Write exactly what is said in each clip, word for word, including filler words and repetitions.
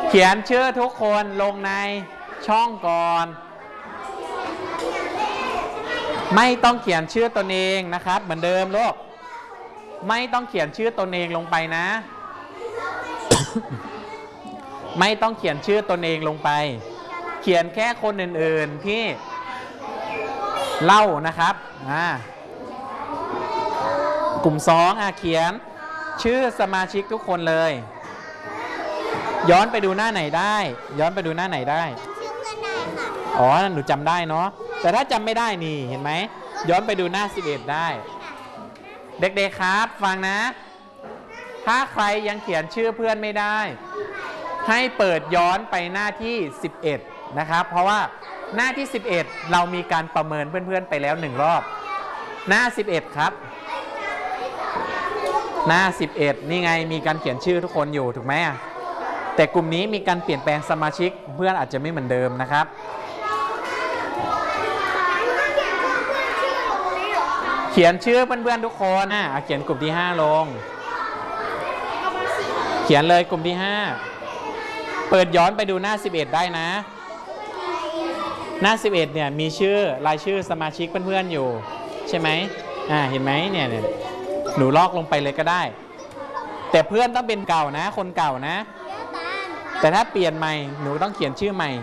เขียนชื่อทุกคนลงในช่องก่อนไม่ต้องเขียนชื่อตนเองนะครับเหมือนเดิมลูกไม่ต้องเขียนชื่อตนเองลงไปนะ ไม่ต้องเขียนชื่อตนเองลงไปเขียนแค่คนอื่นๆที่เล่านะครับอ่ากลุ่มสองอ่ะเขียนชื่อสมาชิกทุกคนเลยย้อนไปดูหน้าไหนได้ย้อนไปดูหน้าไหนได้ชื่อเพื่อนได้ค่ะอ๋อหนูจำได้เนาะแต่ถ้าจำไม่ได้นี่เห็นไหมย้อนไปดูหน้าสิบเอ็ดได้เด็กๆครับฟังนะถ้าใครยังเขียนชื่อเพื่อนไม่ได้ให้เปิดย้อนไปหน้าที่สิบเอ็ดนะครับเพราะว่าหน้าที่สิบเอ็ดเรามีการประเมินเพื่อนๆไปแล้วหนึ่งรอบหน้าสิบเอ็ดครับหน้าสิบเอ็ดนี่ไงมีการเขียนชื่อทุกคนอยู่ถูกไหมแต่กลุ่มนี้มีการเปลี่ยนแปลงสมาชิกเพื่อนอาจจะไม่เหมือนเดิมนะครับเขียนชื่อเพื่อนๆทุกคนอ่ะเขียนกลุ่มที่ห้าลงเขียนเลยกลุ่มที่ห้าเปิดย้อนไปดูหน้าสิบเอ็ดได้นะหน้าสิบเอ็ดเนี่ยมีชื่อรายชื่อสมาชิกเพื่อนๆอยู่ใช่ไหมอ่าเห็นไหมเนี่ยเนี่ยหนูลอกลงไปเลยก็ได้แต่เพื่อนต้องเป็นเก่านะคนเก่านะแต่ถ้าเปลี่ยนใหม่หนูต้องเขียนชื่อใหม่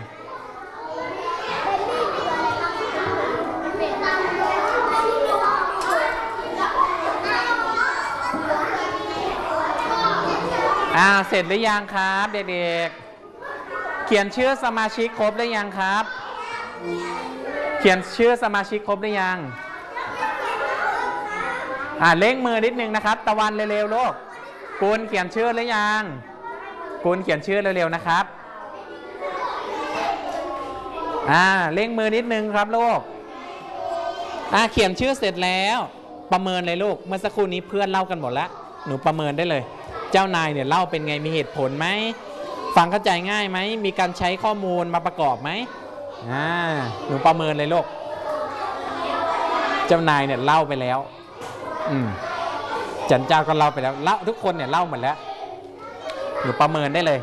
อ่าเสร็จหรือยังครับเด็กๆเขียนชื่อสมาชิกครบหรือยังครับเขียนชื่อสมาชิกครบหรือยังอ่าเล่งมือนิดนึงนะครับตะวันเร็วๆลูกกูลเขียนชื่อหรือยังกูลเขียนชื่อเร็วๆนะครับอ่าเล่งมือนิดนึงครับลูกอ่าเขียนชื่อเสร็จแล้วประเมินเลยลูกเมื่อสักครู่นี้เพื่อนเล่ากันหมดแล้วหนูประเมินได้เลยเจ้านายเนี่ยเล่าเป็นไงมีเหตุผลไหมฟังเข้าใจง่ายไหมมีการใช้ข้อมูลมาประกอบไหมอ่าหนูประเมินเลยลูกเจ้านายเนี่ยเล่าไปแล้วอืมจันเจ้าก็เล่าไปแล้วเล่าทุกคนเนี่ยเล่าหมดแล้วหนูประเมินได้เลย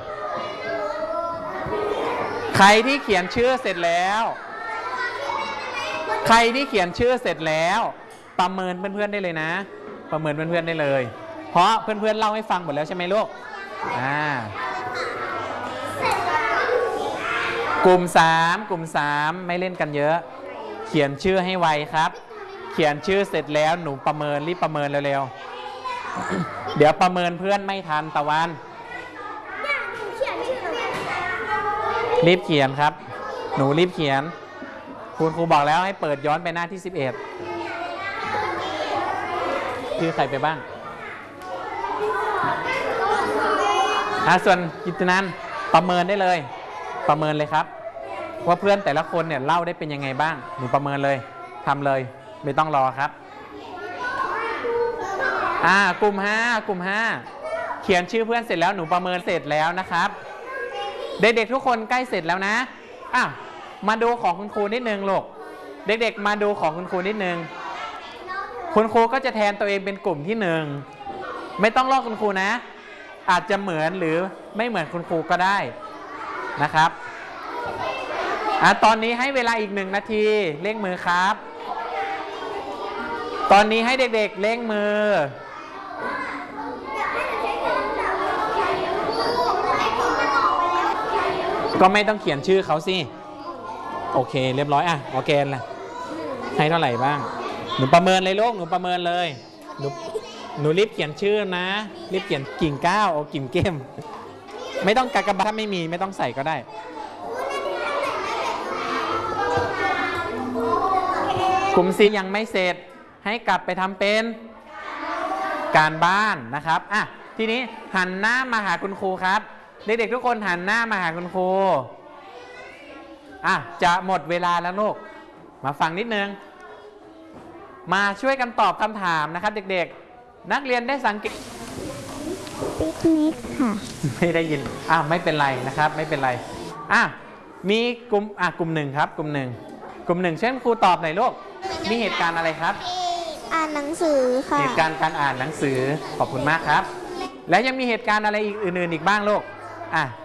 ใครที่เขียนชื่อเสร็จแล้วใครที่เขียนชื่อเสร็จแล้วประเมินเพื่อนๆได้เลยนะประเมินเพื่อนๆได้เลยเพราะเพื่อนๆเล่าให้ฟังหมดแล้วใช่ไหมลูกอ่ากลุ่มสามกลุ่มสามไม่เล่นกันเยอะเขียนชื่อให้ไวครับเขียนชื่อเสร็จแล้วหนูประเมินรีบประเมินเร็วๆเดี๋ยวประเมินเพื่อนไม่ทันตะวันรีบเขียนครับหนูรีบเขียนคุณครูบอกแล้วให้เปิดย้อนไปหน้าที่สิบเอ็ดชื่อใครไปบ้างอ่ะส่วนกิตนันประเมินได้เลยประเมินเลยครับว่าเพื่อนแต่ละคนเนี่ยเล่าได้เป็นยังไงบ้างหนูประเมินเลยทำเลยไม่ต้องรอครับอ่ากลุ่มห้ากลุ่มห้าเขียนชื่อเพื่อนเสร็จแล้วหนูประเมินเสร็จแล้วนะครับเด็กๆทุกคนใกล้เสร็จแล้วนะอ่ะมาดูของคุณครูนิดนึงลูกเด็กๆมาดูของคุณครูนิดนึงคุณครูก็จะแทนตัวเองเป็นกลุ่มที่หนึ่งไม่ต้องลอกคุณครูนะอาจจะเหมือนหรือไม่เหมือนคุณครูก็ได้นะครับอ่ะตอนนี้ให้เวลาอีกหนึ่งนาทีเร่งมือครับตอนนี้ให้เด็กๆเร่งมือก็ไม่ต้องเขียนชื่อเขาสิโอเคเรียบร้อยอ่ะโอเคละให้เท่าไหร่บ้างหนูประเมินเลยลูกหนูประเมินเลยหนูหนูรีบเขียนชื่อนะรีบเขียนกิ่งก้าวเอากิ่งเก้มไม่ต้องกากบาทถ้าไม่มีไม่ต้องใส่ก็ได้กลุ่มซียังไม่เสร็จให้กลับไปทำเป็นการบ้านนะครับอ่ะทีนี้หันหน้ามาหาคุณครูครับเด็กๆทุกคนหันหน้ามาหาคุณครูอ่ะจะหมดเวลาแล้วลูกมาฟังนิดนึงมาช่วยกันตอบคำถามนะครับเด็กๆนักเรียนได้สังเกตปิกนิกค่ะไม่ได้ยินอ่ะไม่เป็นไรนะครับไม่เป็นไรอ่ะมีกลุ่มอ่ะกลุ่มหนึ่งครับกลุ่มหนึ่งกลุ่มหนึ่งเช่นครูตอบหน่อยลูกมีเหตุการณ์อะไรครับอ่านหนังสือค่ะเหตุการณ์การอ่านหนังสือขอบคุณมากครับแล้วยังมีเหตุการณ์อะไรอีกอื่นๆอีกบ้างลูกอ่ะ